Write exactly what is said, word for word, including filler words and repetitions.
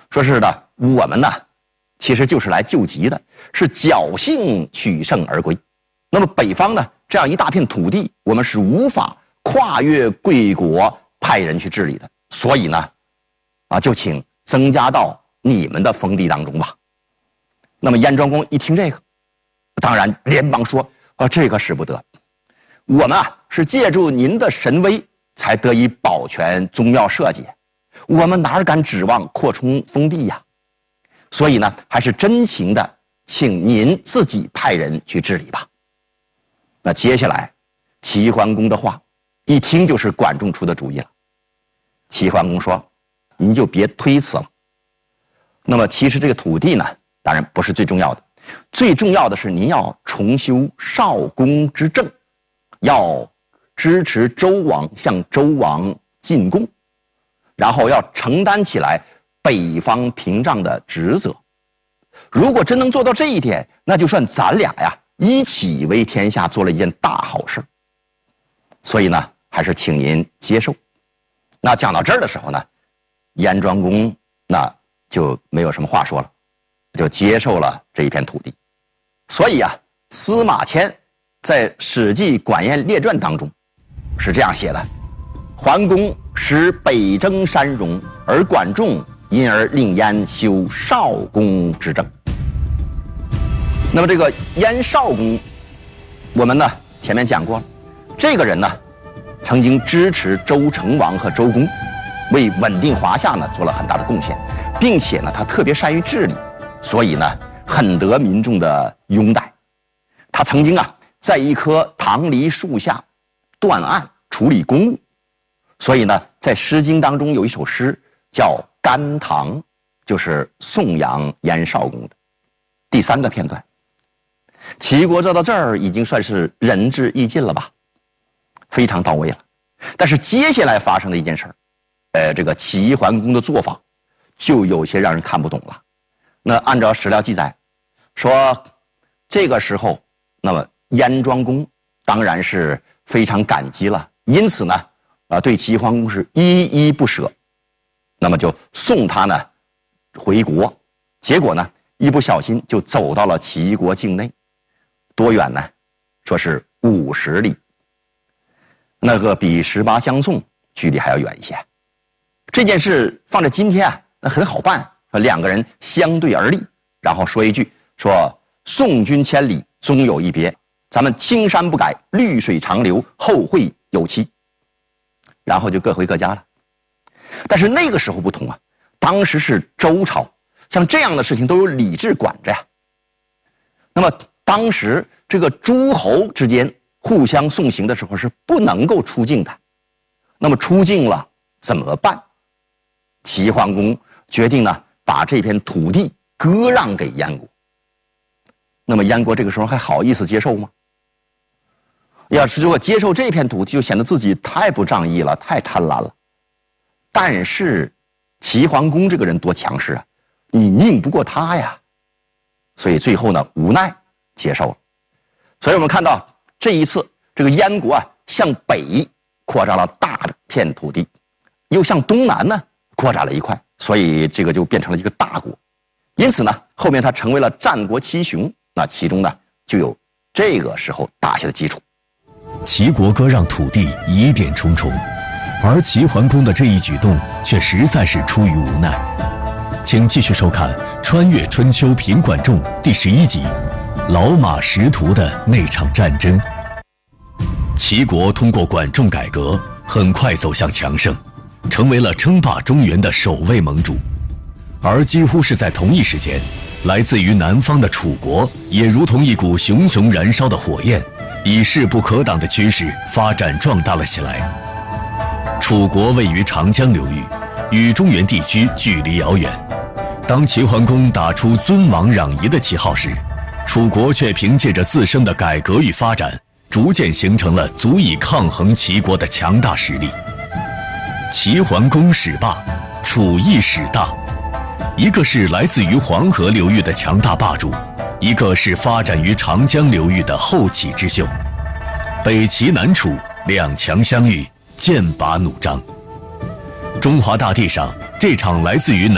说是的，我们呢，其实就是来救急的，是侥幸取胜而归。那么北方呢，这样一大片土地，我们是无法跨越贵国派人去治理的，所以呢，啊，就请增加到你们的封地当中吧。那么燕庄公一听这个，当然连忙说：“啊，这个使不得，我们啊是借助您的神威，才得以保全宗庙社稷，我们哪敢指望扩充封地呀？所以呢，还是真情的，请您自己派人去治理吧。”那接下来，齐桓公的话一听就是管仲出的主意了。齐桓公说：“您就别推辞了。那么其实这个土地呢，当然不是最重要的，最重要的是您要重修少公之政，要支持周王向周王进贡，然后要承担起来北方屏障的职责。如果真能做到这一点，那就算咱俩呀一起为天下做了一件大好事。所以呢，还是请您接受。”那讲到这儿的时候呢，燕庄公那就没有什么话说了，就接受了这一片土地。所以啊，司马迁在《史记·管晏列传》当中是这样写的：“桓公使北征山戎，而管仲因而令燕修少公之政。”那么这个燕少公，我们呢前面讲过了，这个人呢曾经支持周成王和周公，为稳定华夏呢做了很大的贡献，并且呢他特别善于治理，所以呢很得民众的拥戴。他曾经啊在一棵棠梨树下断案处理公务，所以呢在《诗经》当中有一首诗叫《甘棠》，就是颂扬燕少公的。第三个片段，齐国做到这儿已经算是仁至义尽了吧，非常到位了。但是接下来发生的一件事儿，呃，这个齐桓公的做法就有些让人看不懂了。那按照史料记载说，这个时候，那么燕庄公当然是非常感激了，因此呢，啊，对齐桓公是依依不舍，那么就送他呢回国。结果呢，一不小心就走到了齐国境内，多远呢？说是五十里。那个比十八相送距离还要远一些。这件事放在今天啊，那很好办，两个人相对而立，然后说一句说送君千里，终有一别，咱们青山不改，绿水长流，后会有期。然后就各回各家了。但是那个时候不同啊，当时是周朝，像这样的事情都有礼制管着呀。那么当时这个诸侯之间互相送行的时候是不能够出境的，那么出境了怎么办？齐桓公决定呢，把这片土地割让给燕国。那么燕国这个时候还好意思接受吗？要是如果接受这片土地，就显得自己太不仗义了，太贪婪了。但是齐桓公这个人多强势啊，你拧不过他呀，所以最后呢，无奈接受了。所以我们看到这一次，这个燕国啊向北扩张了大片土地，又向东南呢扩展了一块，所以这个就变成了一个大国。因此呢，后面它成为了战国七雄，那其中呢就有这个时候打下的基础。 齐国割让土地疑点重重，而齐桓公的这一举动却实在是出于无奈。请继续收看《穿越春秋评管仲》第十一集《老马识途的那场战争》。齐国通过管仲改革，很快走向强盛，成为了称霸中原的首位盟主。而几乎是在同一时间，来自于南方的楚国也如同一股熊熊燃烧的火焰，以势不可挡的趋势发展壮大了起来。楚国位于长江流域，与中原地区距离遥远。当齐桓公打出尊王攘夷的旗号时，楚国却凭借着自身的改革与发展，逐渐形成了足以抗衡齐国的强大实力。齐桓公始霸，楚亦始大。一个是来自于黄河流域的强大霸主，一个是发展于长江流域的后起之秀。北齐南楚两强相遇，剑拔弩张。中华大地上，这场来自于